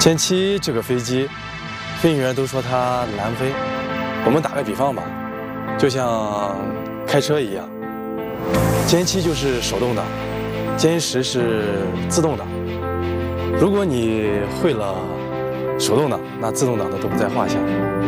歼七这个飞机，飞行员都说它难飞。我们打个比方吧，就像开车一样，歼七就是手动挡，歼10是自动挡。如果你会了手动挡，那自动挡的都不在话下。